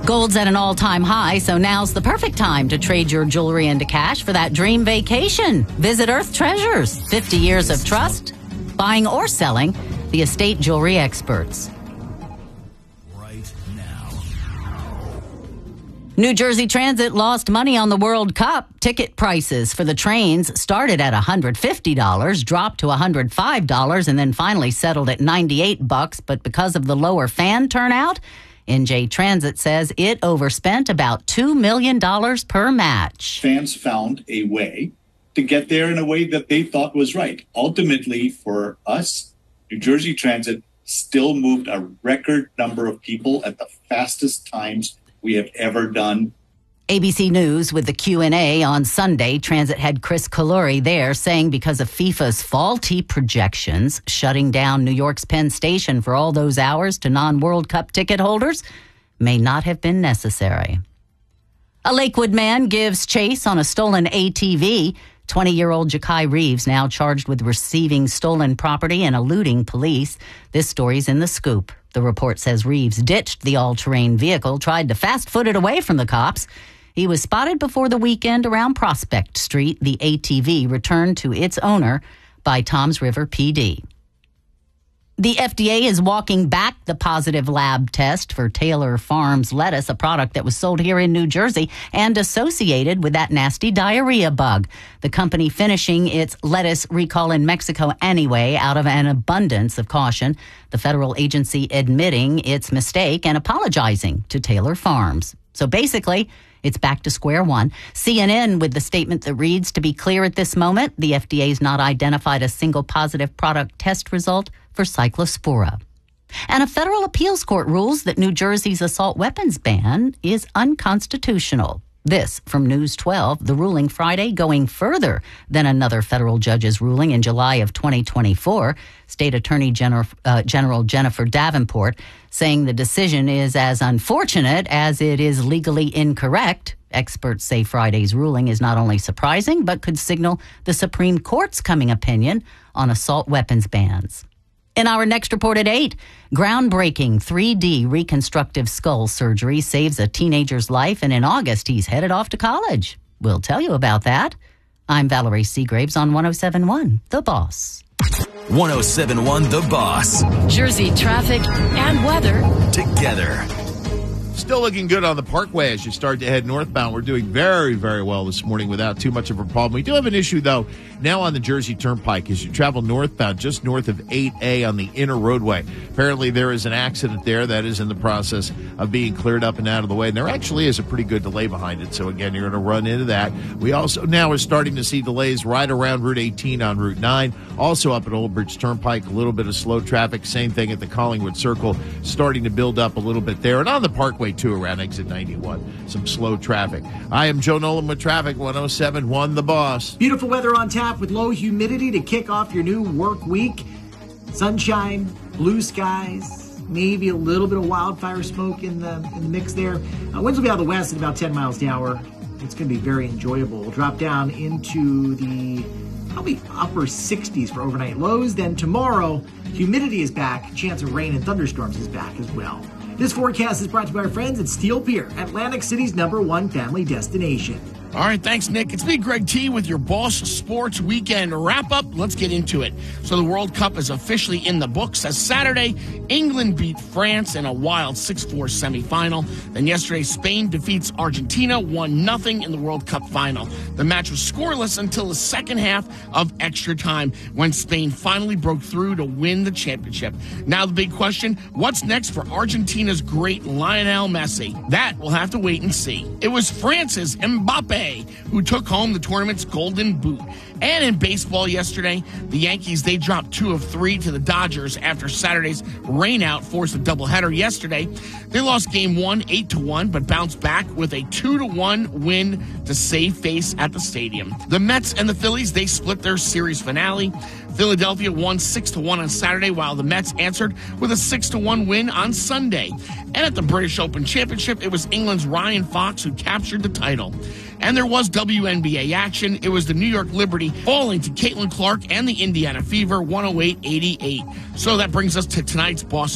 Gold's at an all-time high, so now's the perfect time to trade your jewelry into cash for that dream vacation. Visit Earth Treasures, 50 years of trust, buying or selling, the estate jewelry experts. Right now. New Jersey Transit lost money on the World Cup. Ticket prices for the trains started at $150, dropped to $105, and then finally settled at $98. But because of the lower fan turnout, NJ Transit says it overspent about $2 million per match. Fans found a way to get there in a way that they thought was right. Ultimately, for us, New Jersey Transit still moved a record number of people at the fastest times we have ever done. ABC News with the Q&A on Sunday. Transit head Chris Kaluri there saying because of FIFA's faulty projections, shutting down New York's Penn Station for all those hours to non-World Cup ticket holders may not have been necessary. A Lakewood man gives chase on a stolen ATV. 20-year-old Ja'Kai Reeves now charged with receiving stolen property and eluding police. This story's in The Scoop. The report says Reeves ditched the all-terrain vehicle, tried to fast-foot it away from the cops. He was spotted before the weekend around Prospect Street. The ATV returned to its owner by Toms River PD. The FDA is walking back the positive lab test for Taylor Farms lettuce, a product that was sold here in New Jersey and associated with that nasty diarrhea bug. The company finishing its lettuce recall in Mexico anyway out of an abundance of caution. The federal agency admitting its mistake and apologizing to Taylor Farms. So basically, it's back to square one. CNN with the statement that reads, to be clear at this moment, the FDA's not identified a single positive product test result for Cyclospora. And a federal appeals court rules that New Jersey's assault weapons ban is unconstitutional. This from News 12, the ruling Friday going further than another federal judge's ruling in July of 2024. State Attorney General Jennifer Davenport saying the decision is as unfortunate as it is legally incorrect. Experts say Friday's ruling is not only surprising, but could signal the Supreme Court's coming opinion on assault weapons bans. In our next report at 8, groundbreaking 3D reconstructive skull surgery saves a teenager's life, and in August, he's headed off to college. We'll tell you about that. I'm Valerie Seagraves on 107.1 The Boss. 107.1 The Boss. Jersey traffic and weather Together. Still looking good on the Parkway as you start to head northbound. We're doing very, very well this morning without too much of a problem. We do have an issue, though, now on the Jersey Turnpike as you travel northbound, just north of 8A on the inner roadway. Apparently, there is an accident there that is in the process of being cleared up and out of the way. And there actually is a pretty good delay behind it. So, again, you're going to run into that. We also now are starting to see delays right around Route 18 on Route 9. Also up at Old Bridge Turnpike, a little bit of slow traffic. Same thing at the Collingwood Circle, starting to build up a little bit there. And on the Parkway, too, around exit 91, some slow traffic. I am Joe Nolan with traffic, 107.1 The Boss. Beautiful weather on tap with low humidity to kick off your new work week. Sunshine, blue skies, maybe a little bit of wildfire smoke in the mix there. Winds will be out of the west at about 10 miles an hour. It's going to be very enjoyable. We'll drop down into the probably upper 60s for overnight lows. Then tomorrow, humidity is back. Chance of rain and thunderstorms is back as well. This forecast is brought to you by our friends at Steel Pier, Atlantic City's #1 family destination. All right, thanks, Nick. It's me, Greg T, with your Boss Sports Weekend wrap-up. Let's get into it. So the World Cup is officially in the books as Saturday, England beat France in a wild 6-4 semifinal. Then yesterday, Spain defeats Argentina 1-0 in the World Cup final. The match was scoreless until the second half of extra time when Spain finally broke through to win the championship. Now the big question, what's next for Argentina's great Lionel Messi? That we'll have to wait and see. It was France's Mbappe who took home the tournament's golden boot. And in baseball yesterday, the Yankees, they dropped 2 of 3 to the Dodgers after Saturday's rainout forced a doubleheader yesterday. They lost Game 1 8-1, but bounced back with a 2-1 win to save face at the stadium. The Mets and the Phillies, they split their series finale. Philadelphia won 6-1 on Saturday, while the Mets answered with a 6-1 win on Sunday. And at the British Open Championship, it was England's Ryan Fox who captured the title. And there was WNBA action. It was the New York Liberty falling to Caitlin Clark and the Indiana Fever 108-88. So that brings us to tonight's Boss